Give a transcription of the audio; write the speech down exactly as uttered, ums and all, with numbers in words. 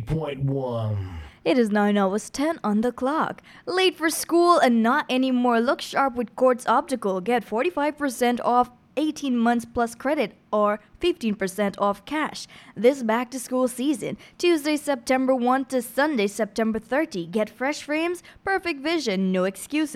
eight point one. It is nine hours ten on the clock. Late for school and not anymore. Look sharp with Quartz Optical. Get forty-five percent off eighteen months plus credit or fifteen percent off cash. This back to school season, Tuesday, September first to Sunday, September thirtieth. Get fresh frames, perfect vision, no excuses.